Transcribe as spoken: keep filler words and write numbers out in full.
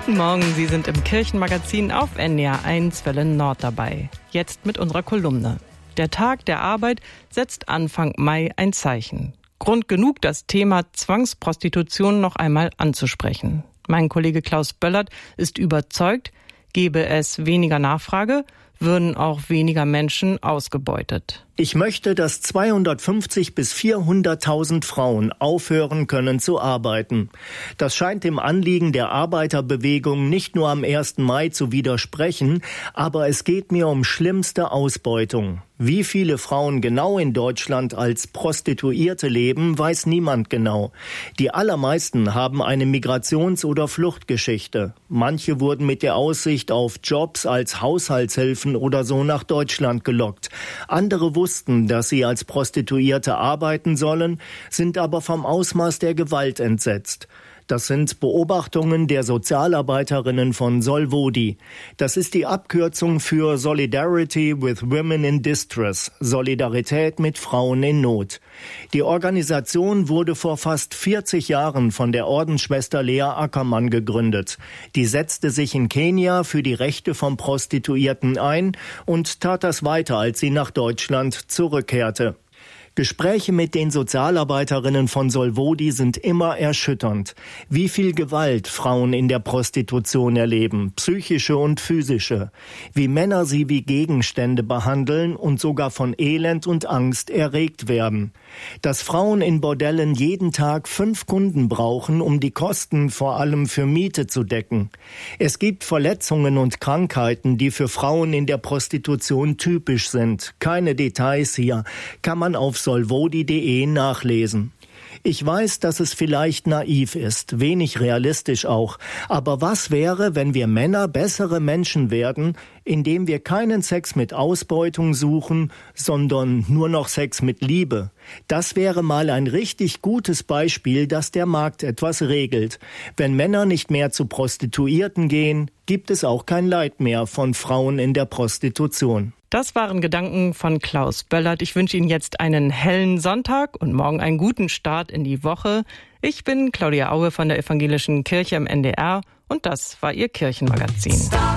Guten Morgen, Sie sind im Kirchenmagazin auf N D R eins Welle Nord dabei. Jetzt mit unserer Kolumne. Der Tag der Arbeit setzt Anfang Mai ein Zeichen. Grund genug, das Thema Zwangsprostitution noch einmal anzusprechen. Mein Kollege Klaus Böllert ist überzeugt, gäbe es weniger Nachfrage, würden auch weniger Menschen ausgebeutet. Ich möchte, dass zweihundertfünfzig bis vierhunderttausend Frauen aufhören können zu arbeiten. Das scheint dem Anliegen der Arbeiterbewegung nicht nur am ersten Mai zu widersprechen, aber es geht mir um schlimmste Ausbeutung. Wie viele Frauen genau in Deutschland als Prostituierte leben, weiß niemand genau. Die allermeisten haben eine Migrations- oder Fluchtgeschichte. Manche wurden mit der Aussicht auf Jobs als Haushaltshilfen oder so nach Deutschland gelockt. Andere wussten, dass sie als Prostituierte arbeiten sollen, sind aber vom Ausmaß der Gewalt entsetzt. Das sind Beobachtungen der Sozialarbeiterinnen von Solvodi. Das ist die Abkürzung für Solidarity with Women in Distress, Solidarität mit Frauen in Not. Die Organisation wurde vor fast vierzig Jahren von der Ordensschwester Lea Ackermann gegründet. Die setzte sich in Kenia für die Rechte von Prostituierten ein und tat das weiter, als sie nach Deutschland zurückkehrte. Gespräche mit den Sozialarbeiterinnen von Solvodi sind immer erschütternd. Wie viel Gewalt Frauen in der Prostitution erleben, psychische und physische. Wie Männer sie wie Gegenstände behandeln und sogar von Elend und Angst erregt werden. Dass Frauen in Bordellen jeden Tag fünf Kunden brauchen, um die Kosten vor allem für Miete zu decken. Es gibt Verletzungen und Krankheiten, die für Frauen in der Prostitution typisch sind. Keine Details hier, kann man auf solvodi punkt de nachlesen. Ich weiß, dass es vielleicht naiv ist, wenig realistisch auch. Aber was wäre, wenn wir Männer bessere Menschen werden, indem wir keinen Sex mit Ausbeutung suchen, sondern nur noch Sex mit Liebe? Das wäre mal ein richtig gutes Beispiel, dass der Markt etwas regelt. Wenn Männer nicht mehr zu Prostituierten gehen, gibt es auch kein Leid mehr von Frauen in der Prostitution. Das waren Gedanken von Klaus Böllert. Ich wünsche Ihnen jetzt einen hellen Sonntag und morgen einen guten Start in die Woche. Ich bin Claudia Aue von der Evangelischen Kirche im N D R und das war Ihr Kirchenmagazin.